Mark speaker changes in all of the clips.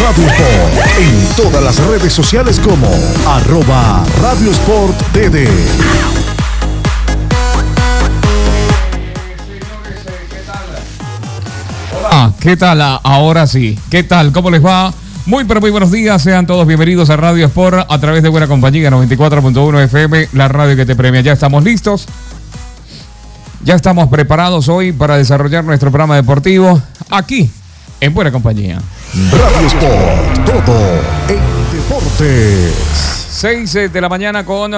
Speaker 1: Radio Sport en todas las redes sociales como @RadioSportTD.
Speaker 2: ¿Qué tal? Ahora sí. ¿Qué tal? ¿Cómo les va? Muy pero muy buenos días. Sean todos bienvenidos a Radio Sport a través de Buena Compañía 94.1 FM, la radio que te premia. Ya estamos listos. Ya estamos preparados hoy para desarrollar nuestro programa deportivo aquí en Buena Compañía.
Speaker 1: Radio Sport, todo en deportes.
Speaker 2: 6 de la mañana con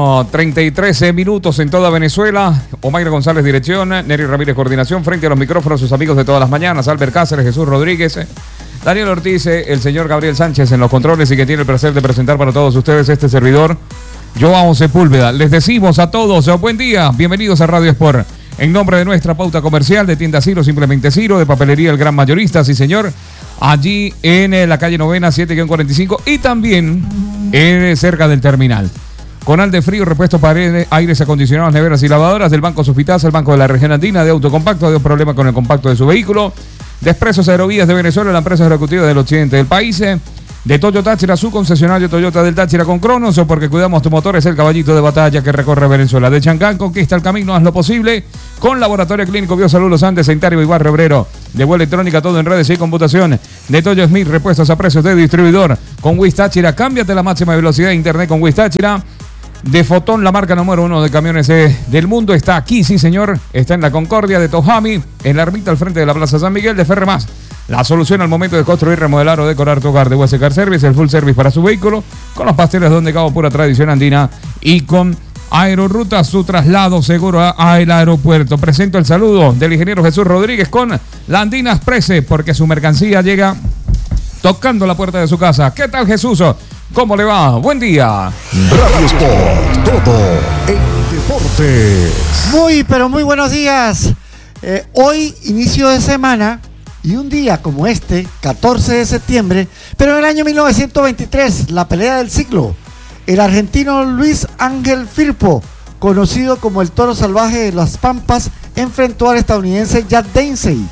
Speaker 2: 33 minutos en toda Venezuela. Omaira González, dirección. Nery Ramírez, coordinación. Frente a los micrófonos, sus amigos de todas las mañanas. Albert Cáceres, Jesús Rodríguez, Daniel Ortiz, el señor Gabriel Sánchez en los controles, y que tiene el placer de presentar para todos ustedes este servidor, Joao Sepúlveda. Les decimos a todos buen día, bienvenidos a Radio Sport. En nombre de nuestra pauta comercial de Tienda Ciro, simplemente Ciro, de Papelería El Gran Mayorista, sí señor, allí en la calle Novena 7-45 y también cerca del terminal. Conal de Frío, repuestos para aires acondicionados, neveras y lavadoras, del Banco Sofitasa, el Banco de la Región Andina, de Autocompacto, de un problema con el compacto de su vehículo, de Expresos Aerovías de Venezuela, la empresa ejecutiva del occidente del país, de Toyo Táchira, su concesionario Toyota del Táchira con Cronos, o porque cuidamos tu motor, es el caballito de batalla que recorre Venezuela. De Chancán, conquista el camino, haz lo posible, con Laboratorio Clínico Biosalud Los Andes, Sanitario y Barrio Obrero, de Vuelo Electrónica, todo en redes y computación, de Toyo Smith, repuestos a precios de distribuidor, con Wiz Táchira, cámbiate la máxima velocidad de internet con Wiz Táchira. De Fotón, la marca número 1 de camiones del mundo, está aquí, sí señor, está en la Concordia. De Tojami, en la ermita al frente de la Plaza San Miguel. De Ferremás, la solución al momento de construir, remodelar o decorar tu hogar. De Huese Car Service, el full service para su vehículo, con los pasteles Donde Cabo, pura tradición andina, y con Aerorruta, su traslado seguro al aeropuerto. Presento el saludo del ingeniero Jesús Rodríguez con la Andina Express, porque su mercancía llega tocando la puerta de su casa. ¿Qué tal, Jesús? ¿Cómo le va? Buen día.
Speaker 1: Radio Sport, todo en deportes.
Speaker 3: Muy, pero muy buenos días. Hoy, inicio de semana, y un día como este, 14 de septiembre, pero en el año 1923, la pelea del siglo. El argentino Luis Ángel Firpo, conocido como el Toro Salvaje de las Pampas, enfrentó al estadounidense Jack Dempsey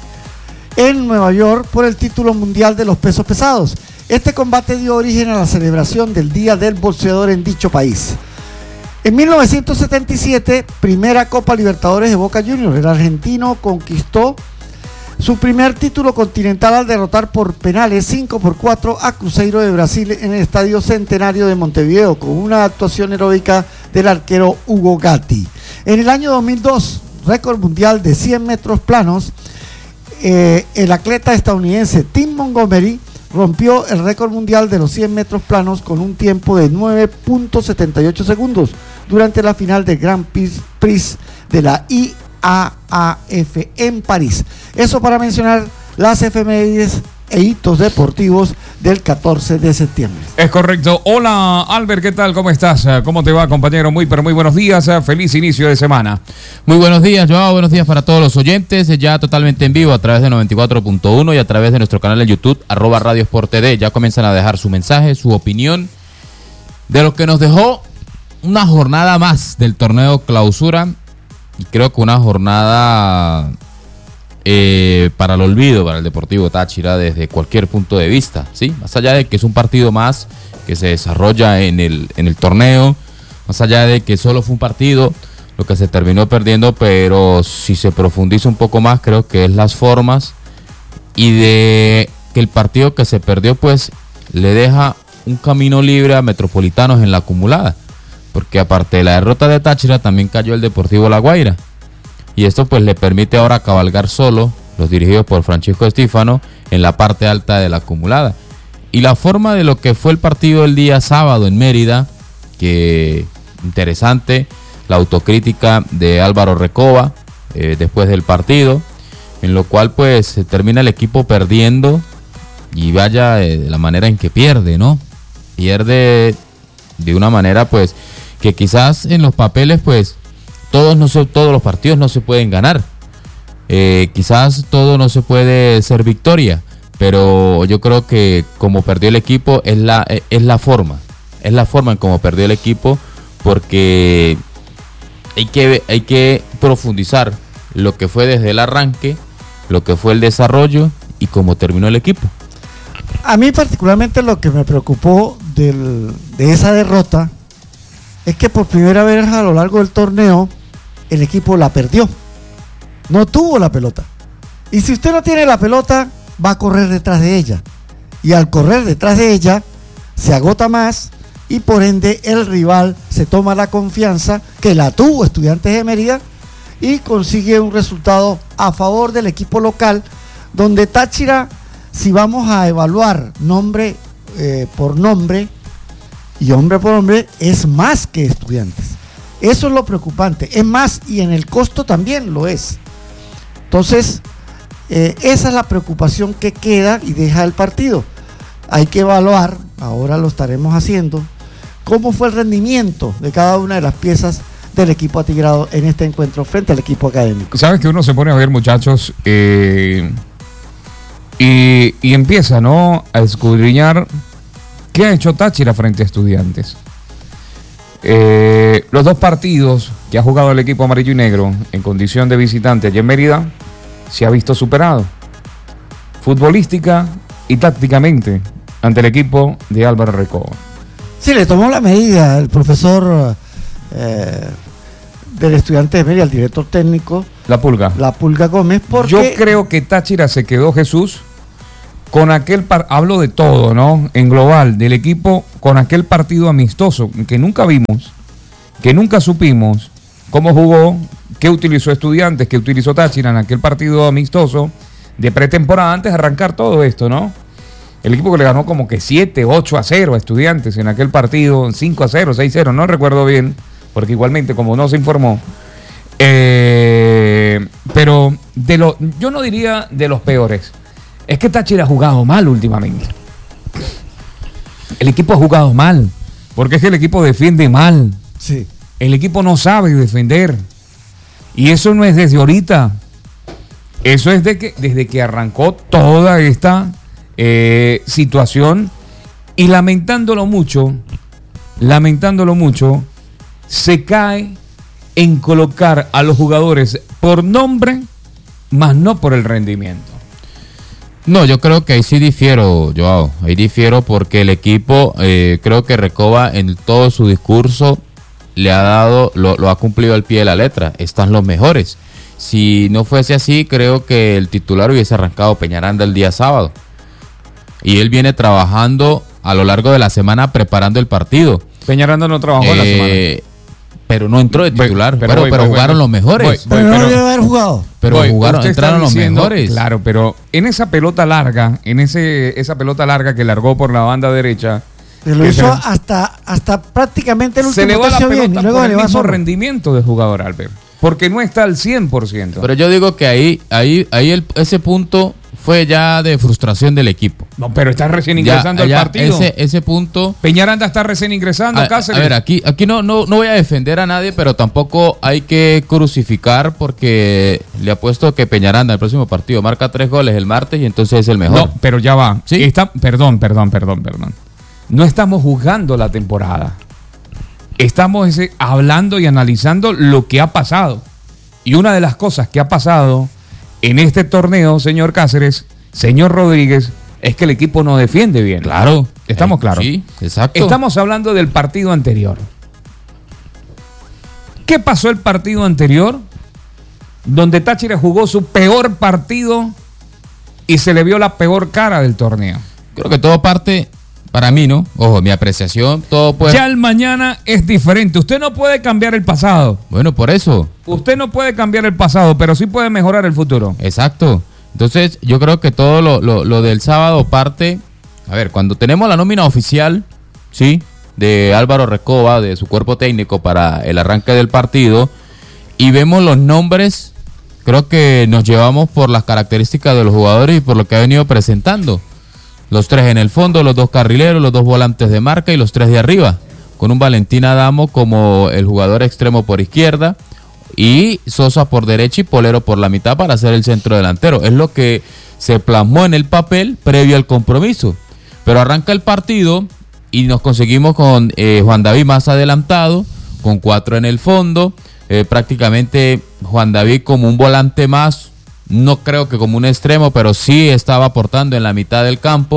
Speaker 3: en Nueva York por el título mundial de los pesos pesados. Este combate dio origen a la celebración del Día del Boxeador en dicho país. En 1977, primera Copa Libertadores de Boca Juniors, el argentino conquistó su primer título continental al derrotar por penales 5-4 a Cruzeiro de Brasil en el Estadio Centenario de Montevideo, con una actuación heroica del arquero Hugo Gatti. En el año 2002, récord mundial de 100 metros planos, el atleta estadounidense Tim Montgomery rompió el récord mundial de los 100 metros planos con un tiempo de 9.78 segundos durante la final del Grand Prix de la IAAF en París. Eso para mencionar las efemérides e hitos deportivos del 14 de septiembre.
Speaker 2: Es correcto. Hola, Albert, ¿qué tal? ¿Cómo estás? ¿Cómo te va, compañero? Muy, pero muy buenos días. Feliz inicio de semana.
Speaker 4: Muy buenos días, Joao. Buenos días para todos los oyentes. Ya totalmente en vivo a través de 94.1 y a través de nuestro canal de YouTube, @RadioSportTD. Ya comienzan a dejar su mensaje, su opinión de lo que nos dejó una jornada más del torneo Clausura. Y creo que una jornada para el olvido, para el Deportivo Táchira desde cualquier punto de vista, ¿sí? Más allá de que es un partido más que se desarrolla en el torneo, más allá de que solo fue un partido lo que se terminó perdiendo, pero si se profundiza un poco más, creo que es las formas y de que el partido que se perdió pues le deja un camino libre a Metropolitanos en la acumulada, porque aparte de la derrota de Táchira también cayó el Deportivo La Guaira. Y esto pues le permite ahora cabalgar solo, los dirigidos por Francisco Estífano, en la parte alta de la acumulada. Y la forma de lo que fue el partido el día sábado en Mérida, que interesante, la autocrítica de Álvaro Recoba después del partido, en lo cual pues se termina el equipo perdiendo, y vaya de la manera en que pierde, ¿no? Pierde de una manera pues que quizás en los papeles pues todos los partidos no se pueden ganar, quizás todo no se puede ser victoria, pero yo creo que como perdió el equipo es la forma en cómo perdió el equipo, porque hay que profundizar lo que fue desde el arranque, lo que fue el desarrollo y cómo terminó el equipo.
Speaker 3: A mí particularmente lo que me preocupó de esa derrota es que por primera vez a lo largo del torneo el equipo la perdió. No tuvo la pelota. Y si usted no tiene la pelota, va a correr detrás de ella. Y al correr detrás de ella, se agota más y por ende el rival se toma la confianza que la tuvo Estudiantes de Mérida y consigue un resultado a favor del equipo local, donde Táchira, si vamos a evaluar nombre por nombre y hombre por hombre, es más que Estudiantes. Eso es lo preocupante. Es más, y en el costo también lo es. Entonces, esa es la preocupación que queda y deja el partido. Hay que evaluar, ahora lo estaremos haciendo, cómo fue el rendimiento de cada una de las piezas del equipo atigrado en este encuentro frente al equipo académico.
Speaker 2: Sabes que uno se pone a ver, muchachos, y empieza, ¿no?, a escudriñar qué ha hecho Táchira frente a Estudiantes. Los dos partidos que ha jugado el equipo amarillo y negro en condición de visitante allí en Mérida se ha visto superado futbolística y tácticamente ante el equipo de Álvaro Recoba.
Speaker 3: Sí, le tomó la medida el profesor del Estudiante de Mérida, el director técnico,
Speaker 2: La Pulga
Speaker 3: Gómez, porque
Speaker 2: yo creo que Táchira se quedó, Jesús, con aquel hablo de todo, ¿no?, en global del equipo, con aquel partido amistoso que nunca vimos, que nunca supimos cómo jugó, qué utilizó Estudiantes, qué utilizó Táchira en aquel partido amistoso de pretemporada antes de arrancar todo esto, ¿no? El equipo que le ganó como que 7-8-0 a Estudiantes en aquel partido, 5-0, 6-0, no recuerdo bien, porque igualmente como no se informó. Pero yo no diría de los peores. Es que Táchira ha jugado mal últimamente. El equipo ha jugado mal, porque es que el equipo defiende mal.
Speaker 3: sí.
Speaker 2: El equipo no sabe defender. Y eso no es desde ahorita. Eso es desde que arrancó toda esta situación. Y lamentándolo mucho, se cae en colocar a los jugadores por nombre, más no por el rendimiento.
Speaker 4: No, yo creo que ahí sí difiero, Joao. Ahí difiero porque el equipo, creo que Recoba en todo su discurso le ha dado, lo ha cumplido al pie de la letra. Están los mejores. Si no fuese así, creo que el titular hubiese arrancado Peñaranda el día sábado. Y él viene trabajando a lo largo de la semana preparando el partido.
Speaker 2: Peñaranda no trabajó en la semana.
Speaker 4: Pero no entró de titular. Pero jugaron los mejores.
Speaker 3: Pero no debe haber jugado.
Speaker 4: Pero entraron los mejores.
Speaker 2: Claro, pero en esa pelota larga, esa pelota larga que largó por la banda derecha,
Speaker 3: Lo hizo hasta prácticamente el último
Speaker 2: se le va la
Speaker 3: tercio
Speaker 2: pelota
Speaker 3: bien, y luego
Speaker 2: por
Speaker 3: le
Speaker 2: el
Speaker 3: va
Speaker 2: mismo
Speaker 3: solo.
Speaker 2: rendimiento de jugador, Albert. Porque no está al 100%.
Speaker 4: Pero yo digo que ahí ese punto fue ya de frustración del equipo.
Speaker 2: No, pero está recién ingresando al partido.
Speaker 4: Ese punto.
Speaker 2: Peñaranda está recién ingresando, Cáceres.
Speaker 4: A ver, aquí no voy a defender a nadie, pero tampoco hay que crucificar porque le apuesto que Peñaranda el próximo partido marca 3 goles el martes y entonces es el mejor.
Speaker 2: No, pero ya va.
Speaker 4: ¿Sí?
Speaker 2: Perdón. No estamos juzgando la temporada. Estamos hablando y analizando lo que ha pasado. Y una de las cosas que ha pasado en este torneo, señor Cáceres, señor Rodríguez, es que el equipo no defiende bien.
Speaker 4: Claro.
Speaker 2: ¿Estamos claros?
Speaker 4: Sí, exacto.
Speaker 2: Estamos hablando del partido anterior. ¿Qué pasó el partido anterior? Donde Táchira jugó su peor partido y se le vio la peor cara del torneo.
Speaker 4: Creo que todo parte, para mí, ¿no? Ojo, mi apreciación, todo puede...
Speaker 2: Ya el mañana es diferente. Usted no puede cambiar el pasado.
Speaker 4: Bueno, por eso.
Speaker 2: Usted no puede cambiar el pasado, pero sí puede mejorar el futuro.
Speaker 4: Exacto. Entonces, yo creo que todo lo del sábado parte... A ver, cuando tenemos la nómina oficial, ¿sí?, de Álvaro Recoba, de su cuerpo técnico para el arranque del partido, y vemos los nombres, creo que nos llevamos por las características de los jugadores y por lo que ha venido presentando. Los 3 en el fondo, los 2 carrileros, los 2 volantes de marca y los 3 de arriba, con un Valentín Adamo como el jugador extremo por izquierda y Sosa por derecha y Polero por la mitad para ser el centro delantero. Es lo que se plasmó en el papel previo al compromiso. Pero arranca el partido y nos conseguimos con Juan David más adelantado, con 4 en el fondo, prácticamente Juan David como un volante más, no creo que como un extremo, pero sí estaba aportando en la mitad del campo.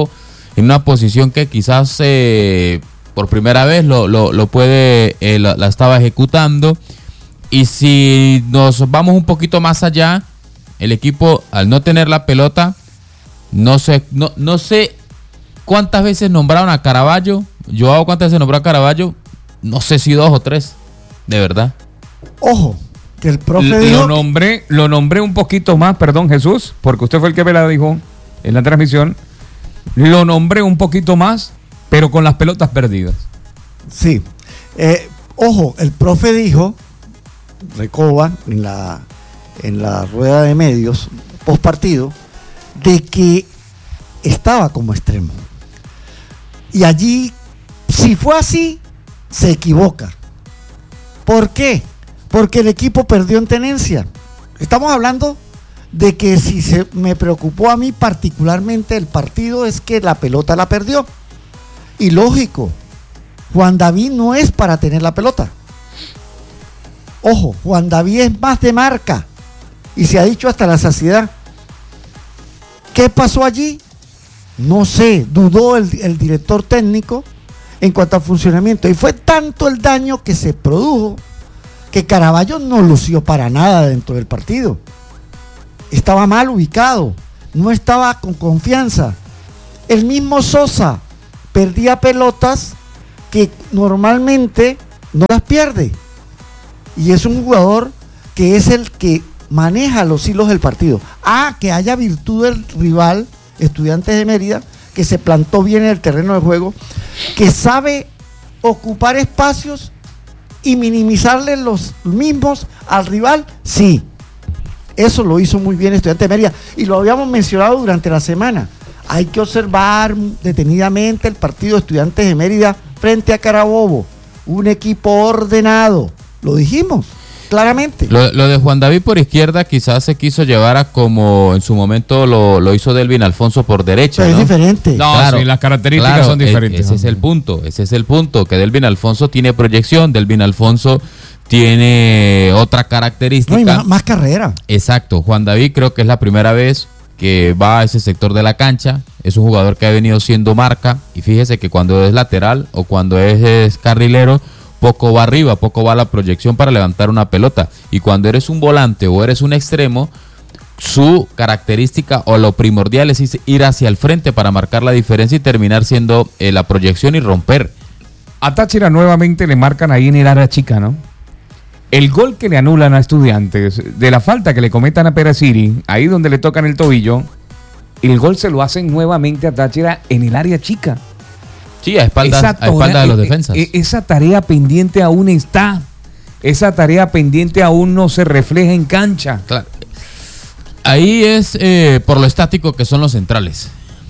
Speaker 4: en una posición que quizás por primera vez lo puede, la estaba ejecutando. Y si nos vamos un poquito más allá, el equipo, al no tener la pelota, no sé cuántas veces nombraron a Caraballo. Joao, ¿cuántas veces nombró a Caraballo? No sé si 2 o 3, de verdad.
Speaker 3: Ojo, que el profe dijo...
Speaker 2: Lo nombré un poquito más, perdón, Jesús, porque usted fue el que me la dijo en la transmisión. Lo nombré un poquito más, pero con las pelotas perdidas.
Speaker 3: Sí. Ojo, el profe dijo, Recoba, en la rueda de medios, post partido, de que estaba como extremo. Y allí, si fue así, se equivoca. ¿Por qué? Porque el equipo perdió en tenencia. Estamos hablando de que si me preocupó a mí particularmente el partido es que la pelota la perdió. Y lógico, Juan David no es para tener la pelota. Ojo, Juan David es más de marca. Y se ha dicho hasta la saciedad. ¿Qué pasó allí? No sé, dudó el director técnico en cuanto al funcionamiento. Y fue tanto el daño que se produjo que Caraballo no lució para nada dentro del partido. Estaba mal ubicado, no estaba con confianza. El mismo Sosa perdía pelotas que normalmente no las pierde. Y es un jugador que es el que maneja los hilos del partido. Que haya virtud del rival, Estudiantes de Mérida, que se plantó bien en el terreno de juego, que sabe ocupar espacios y minimizarle los mismos al rival, sí. Eso lo hizo muy bien Estudiantes de Mérida y lo habíamos mencionado durante la semana. Hay que observar detenidamente el partido de Estudiantes de Mérida frente a Carabobo, un equipo ordenado, lo dijimos claramente.
Speaker 4: Lo de Juan David por izquierda quizás se quiso llevar a como en su momento lo hizo Delvin Alfonso por derecha.
Speaker 3: Pero
Speaker 4: ¿no?
Speaker 3: es diferente.
Speaker 2: No,
Speaker 4: Claro,
Speaker 2: sí, las características son diferentes.
Speaker 4: Ese es el punto, que Delvin Alfonso tiene proyección, Delvin Alfonso tiene otra característica.
Speaker 3: No, y más carrera.
Speaker 4: Exacto, Juan David creo que es la primera vez que va a ese sector de la cancha, es un jugador que ha venido siendo marca, y fíjese que cuando es lateral o cuando es carrilero, poco va arriba, poco va la proyección para levantar una pelota, y cuando eres un volante o eres un extremo, su característica o lo primordial es ir hacia el frente para marcar la diferencia y terminar siendo la proyección y romper.
Speaker 2: A Táchira nuevamente le marcan ahí en el área chica, ¿no? El gol que le anulan a Estudiantes, de la falta que le cometan a Peraciri, ahí donde le tocan el tobillo, el gol se lo hacen nuevamente a Táchira en el área chica.
Speaker 4: Sí, a espaldas de los defensas.
Speaker 2: Esa tarea pendiente aún está. Esa tarea pendiente aún no se refleja en cancha.
Speaker 4: Claro. Ahí es por lo estático que son los centrales.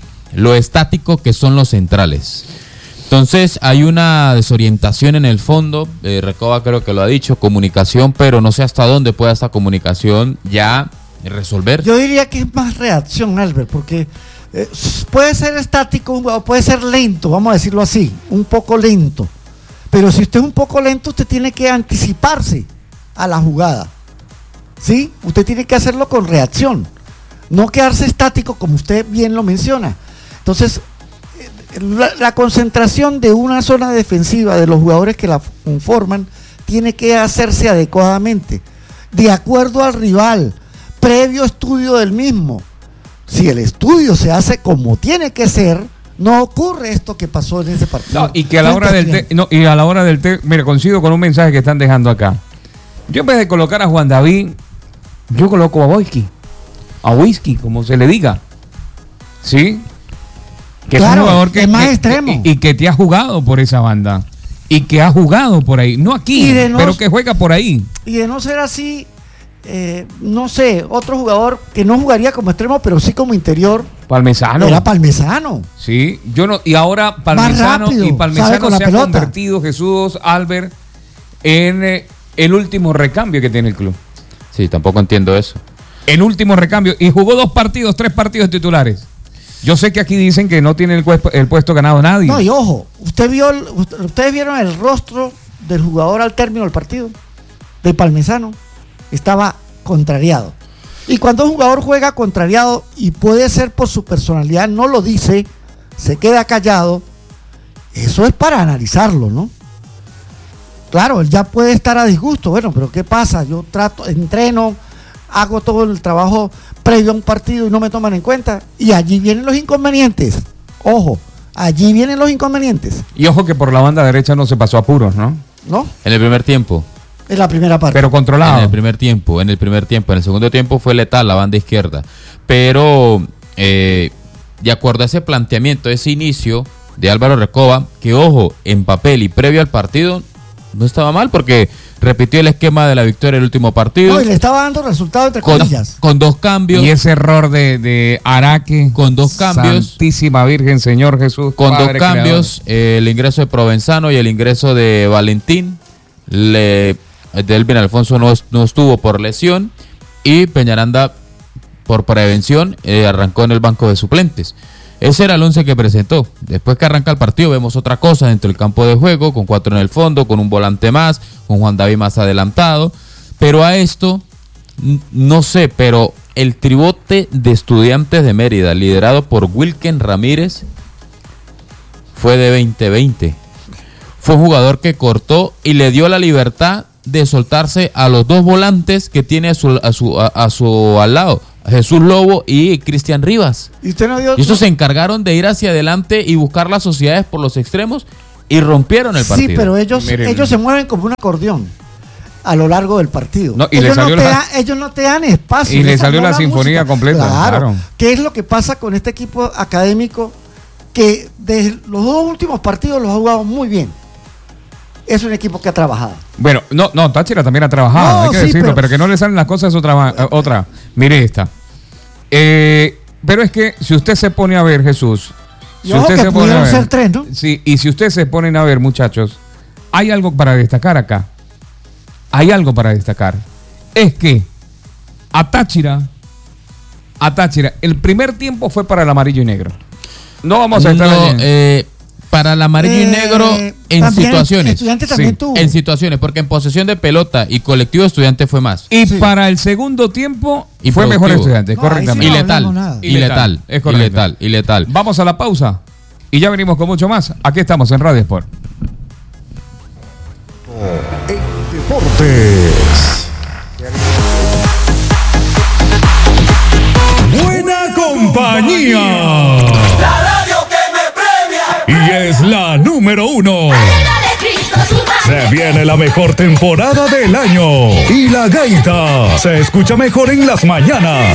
Speaker 4: Entonces hay una desorientación en el fondo. Recoba creo que lo ha dicho, comunicación, pero no sé hasta dónde pueda esta comunicación ya resolver.
Speaker 3: Yo diría que es más reacción, Albert, porque puede ser estático o puede ser lento, vamos a decirlo así, un poco lento. Pero si usted es un poco lento, usted tiene que anticiparse a la jugada. ¿Sí? Usted tiene que hacerlo con reacción, no quedarse estático como usted bien lo menciona. Entonces, la concentración de una zona defensiva de los jugadores que la conforman tiene que hacerse adecuadamente, de acuerdo al rival, previo estudio del mismo. Si el estudio se hace como tiene que ser, no ocurre esto que pasó en ese partido.
Speaker 2: No, y que a la hora del té, mire, coincido con un mensaje que están dejando acá. Yo en vez de colocar a Juan David, yo coloco a Whisky, como se le diga. ¿Sí? Que
Speaker 3: claro,
Speaker 2: es un jugador que
Speaker 3: es más extremo.
Speaker 2: Y que te ha jugado por esa banda. Y que ha jugado por ahí. No aquí, pero que juega por ahí.
Speaker 3: Y de no ser así, no sé, otro jugador que no jugaría como extremo, pero sí como interior.
Speaker 2: Palmesano.
Speaker 3: Era Palmesano.
Speaker 2: Sí, y ahora Palmesano se ha convertido, Jesús, Albert, en el último recambio que tiene el club.
Speaker 4: Sí, tampoco entiendo eso.
Speaker 2: El último recambio. Y jugó 3 partidos titulares. Yo sé que aquí dicen que no tiene el puesto ganado nadie.
Speaker 3: No, y ojo, ustedes vieron el rostro del jugador al término del partido, de Palmesano. Estaba contrariado. Y cuando un jugador juega contrariado, y puede ser por su personalidad, no lo dice, se queda callado, eso es para analizarlo, ¿no? Claro, él ya puede estar a disgusto, bueno, pero ¿qué pasa? Yo entreno, hago todo el trabajo previo a un partido y no me toman en cuenta, y allí vienen los inconvenientes. Ojo, allí vienen los inconvenientes.
Speaker 2: Y ojo que por la banda derecha no se pasó apuros, ¿no?
Speaker 3: ¿No?
Speaker 4: En el primer tiempo.
Speaker 3: En la primera parte.
Speaker 2: Pero controlado.
Speaker 4: En el primer tiempo. En el segundo tiempo fue letal la banda izquierda. Pero, de acuerdo a ese planteamiento, ese inicio de Álvaro Recoba, que ojo, en papel y previo al partido, no estaba mal porque repitió el esquema de la victoria del último partido.
Speaker 3: No, y le estaba dando resultados entre
Speaker 4: con
Speaker 3: comillas.
Speaker 4: 2 cambios.
Speaker 2: Y ese error de Araque.
Speaker 4: Con 2 cambios.
Speaker 2: Santísima Virgen, Señor Jesús.
Speaker 4: Con
Speaker 2: Padre
Speaker 4: 2 cambios, el ingreso de Provenzano y el ingreso de Valentín. Delvin Alfonso no estuvo por lesión y Peñaranda por prevención arrancó en el banco de suplentes. Ese era el 11 que presentó. Después que arranca el partido vemos otra cosa dentro del campo de juego, con 4 en el fondo, con un volante más, con Juan David más adelantado. Pero a esto, no sé, pero el tribote de Estudiantes de Mérida, liderado por Wilken Ramírez, fue de 2020. Fue un jugador que cortó y le dio la libertad de soltarse a los 2 volantes que tiene a su al lado, Jesús Lobo y Cristian Rivas.
Speaker 3: Y usted no dio.
Speaker 4: Y estos se encargaron de ir hacia adelante y buscar las sociedades por los extremos y rompieron el partido.
Speaker 3: Sí, pero ellos se mueven como un acordeón a lo largo del partido.
Speaker 2: No, y
Speaker 3: ellos
Speaker 2: le
Speaker 3: no te dan espacio.
Speaker 2: Y le salió la sinfonía completa.
Speaker 3: Claro. ¿Qué es lo que pasa con este equipo académico que desde los 2 últimos partidos los ha jugado muy bien? Es un equipo que ha trabajado.
Speaker 2: Bueno, no, Táchira también ha trabajado,
Speaker 3: No,
Speaker 2: hay que
Speaker 3: sí,
Speaker 2: decirlo,
Speaker 3: pero
Speaker 2: pero que no le salen las cosas es otra. Mire esta. Pero es que si usted se pone a ver, Jesús.
Speaker 3: Y ojo que pudieron ser 3, ¿no?
Speaker 2: Sí, y si ustedes se ponen a ver, muchachos, hay algo para destacar acá. Hay algo para destacar. Es que a Táchira, el primer tiempo fue para el amarillo y negro. No vamos a estar allí.
Speaker 4: Para el amarillo y negro en situaciones.
Speaker 3: Estudiantes también tuvo.
Speaker 4: En situaciones, porque en posesión de pelota y colectivo Estudiantes fue más.
Speaker 2: Y para el segundo tiempo
Speaker 4: y
Speaker 2: fue
Speaker 4: productivo.
Speaker 2: mejor Estudiantes,
Speaker 3: No,
Speaker 2: correctamente.
Speaker 3: ahí sí
Speaker 4: Y letal.
Speaker 2: Es correcto.
Speaker 4: Y letal.
Speaker 2: Vamos a la pausa y ya venimos con mucho más. Aquí estamos en Radio Sport.
Speaker 1: En deportes.
Speaker 5: Buena compañía.
Speaker 6: La radio que me premia.
Speaker 5: Y es la número 1. Se viene la mejor temporada del año. Y la gaita se escucha mejor en las mañanas.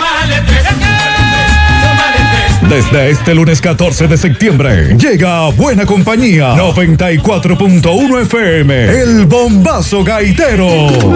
Speaker 5: Desde este lunes 14 de septiembre llega Buena Compañía 94.1 FM, el bombazo gaitero.